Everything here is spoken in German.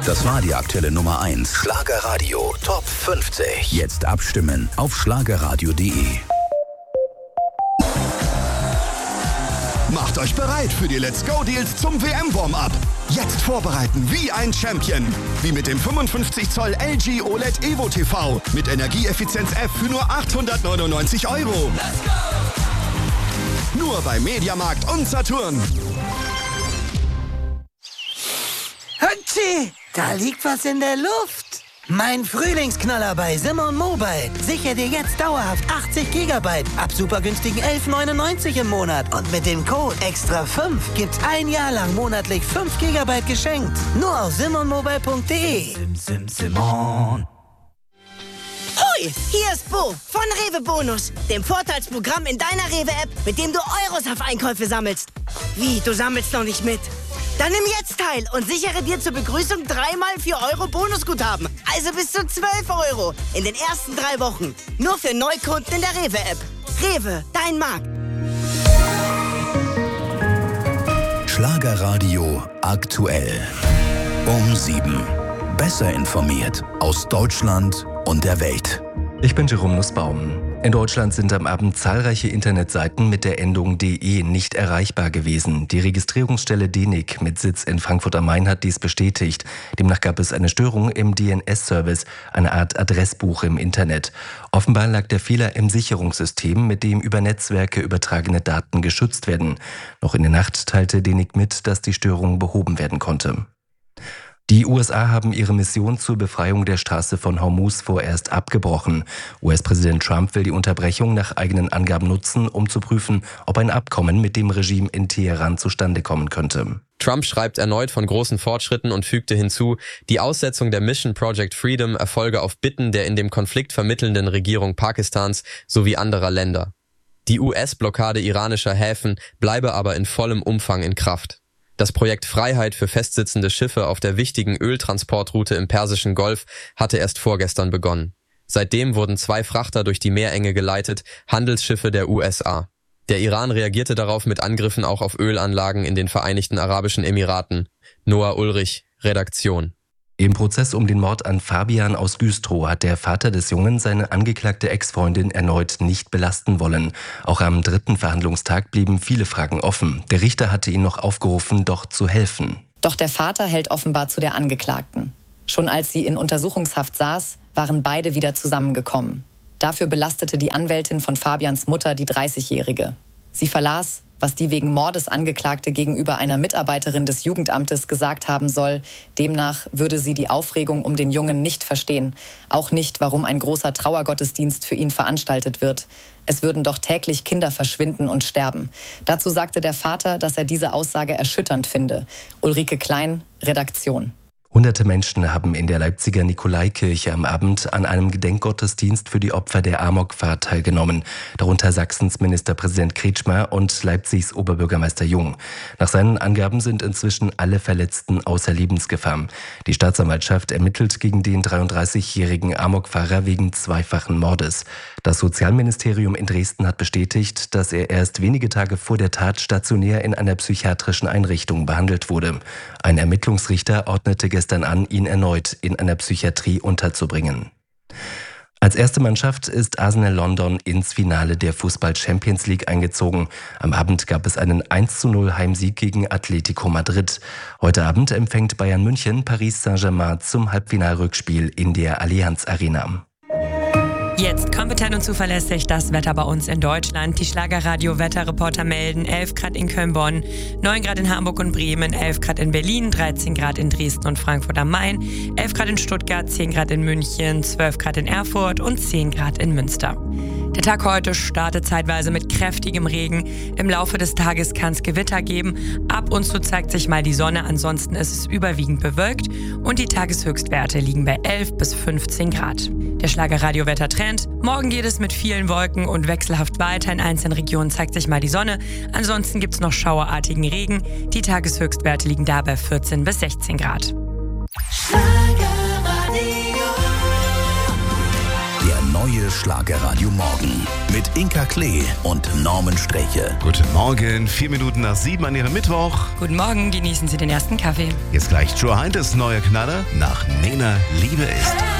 Das war die aktuelle Nummer 1. Schlagerradio Top 50. Jetzt abstimmen auf schlagerradio.de. Macht euch bereit für die Let's Go Deals zum WM-Warm-Up. Jetzt vorbereiten wie ein Champion. Wie mit dem 55 Zoll LG OLED Evo TV mit Energieeffizienz F für nur 899 €. Let's go! Nur bei Mediamarkt und Saturn. Hütschi, da liegt was in der Luft. Mein Frühlingsknaller bei Simon Mobile. Sichere dir jetzt dauerhaft 80 GB ab super günstigen 11,99 im Monat. Und mit dem Code EXTRA5 gibt's ein Jahr lang monatlich 5 GB geschenkt. Nur auf simonmobile.de. Simon. Hoi, hier ist Bo von Rewe Bonus, dem Vorteilsprogramm in deiner Rewe-App, mit dem du Euros auf Einkäufe sammelst. Wie, du sammelst noch nicht mit? Dann nimm jetzt teil und sichere dir zur Begrüßung 3x 4 € Bonusguthaben. Also bis zu 12 € in den ersten 3 Wochen. Nur für Neukunden in der Rewe-App. Rewe, dein Markt. Schlagerradio aktuell. Um 7. Besser informiert aus Deutschland und der Welt. Ich bin Jerome Nussbaum. In Deutschland sind am Abend zahlreiche Internetseiten mit der Endung .de nicht erreichbar gewesen. Die Registrierungsstelle DENIC mit Sitz in Frankfurt am Main hat dies bestätigt. Demnach gab es eine Störung im DNS-Service, eine Art Adressbuch im Internet. Offenbar lag der Fehler im Sicherungssystem, mit dem über Netzwerke übertragene Daten geschützt werden. Noch in der Nacht teilte DENIC mit, dass die Störung behoben werden konnte. Die USA haben ihre Mission zur Befreiung der Straße von Hormuz vorerst abgebrochen. US-Präsident Trump will die Unterbrechung nach eigenen Angaben nutzen, um zu prüfen, ob ein Abkommen mit dem Regime in Teheran zustande kommen könnte. Trump schreibt erneut von großen Fortschritten und fügte hinzu, die Aussetzung der Mission Project Freedom erfolge auf Bitten der in dem Konflikt vermittelnden Regierung Pakistans sowie anderer Länder. Die US-Blockade iranischer Häfen bleibe aber in vollem Umfang in Kraft. Das Projekt Freiheit für festsitzende Schiffe auf der wichtigen Öltransportroute im Persischen Golf hatte erst vorgestern begonnen. Seitdem wurden 2 Frachter durch die Meerenge geleitet, Handelsschiffe der USA. Der Iran reagierte darauf mit Angriffen auch auf Ölanlagen in den Vereinigten Arabischen Emiraten. Noah Ulrich, Redaktion. Im Prozess um den Mord an Fabian aus Güstrow hat der Vater des Jungen seine angeklagte Ex-Freundin erneut nicht belasten wollen. Auch am 3. Verhandlungstag blieben viele Fragen offen. Der Richter hatte ihn noch aufgerufen, doch zu helfen. Doch der Vater hält offenbar zu der Angeklagten. Schon als sie in Untersuchungshaft saß, waren beide wieder zusammengekommen. Dafür belastete die Anwältin von Fabians Mutter die 30-Jährige. Sie verlas, was die wegen Mordes Angeklagte gegenüber einer Mitarbeiterin des Jugendamtes gesagt haben soll. Demnach würde sie die Aufregung um den Jungen nicht verstehen. Auch nicht, warum ein großer Trauergottesdienst für ihn veranstaltet wird. Es würden doch täglich Kinder verschwinden und sterben. Dazu sagte der Vater, dass er diese Aussage erschütternd finde. Ulrike Klein, Redaktion. Hunderte Menschen haben in der Leipziger Nikolaikirche am Abend an einem Gedenkgottesdienst für die Opfer der Amokfahrt teilgenommen, darunter Sachsens Ministerpräsident Kretschmer und Leipzigs Oberbürgermeister Jung. Nach seinen Angaben sind inzwischen alle Verletzten außer Lebensgefahr. Die Staatsanwaltschaft ermittelt gegen den 33-jährigen Amokfahrer wegen zweifachen Mordes. Das Sozialministerium in Dresden hat bestätigt, dass er erst wenige Tage vor der Tat stationär in einer psychiatrischen Einrichtung behandelt wurde. Ein Ermittlungsrichter ordnete gestern an, ihn erneut in einer Psychiatrie unterzubringen. Als erste Mannschaft ist Arsenal London ins Finale der Fußball-Champions League eingezogen. Am Abend gab es einen 1:0 Heimsieg gegen Atletico Madrid. Heute Abend empfängt Bayern München Paris Saint-Germain zum Halbfinalrückspiel in der Allianz Arena. Jetzt kompetent und zuverlässig das Wetter bei uns in Deutschland. Die Schlagerradio-Wetterreporter melden 11 Grad in Köln-Bonn, 9 Grad in Hamburg und Bremen, 11 Grad in Berlin, 13 Grad in Dresden und Frankfurt am Main, 11 Grad in Stuttgart, 10 Grad in München, 12 Grad in Erfurt und 10 Grad in Münster. Der Tag heute startet zeitweise mit kräftigem Regen. Im Laufe des Tages kann es Gewitter geben. Ab und zu zeigt sich mal die Sonne, ansonsten ist es überwiegend bewölkt und die Tageshöchstwerte liegen bei 11 bis 15 Grad. Der Schlagerradio-Wettertrend: morgen geht es mit vielen Wolken und wechselhaft weiter. In einzelnen Regionen zeigt sich mal die Sonne. Ansonsten gibt es noch schauerartigen Regen. Die Tageshöchstwerte liegen da bei 14 bis 16 Grad. Der neue Schlagerradio Morgen mit Inka Klee und Norman Streche. Guten Morgen, 4 Minuten nach 7 an Ihrem Mittwoch. Guten Morgen, genießen Sie den ersten Kaffee. Jetzt gleich Joe Heintes neuer Knaller nach Nena Liebe ist.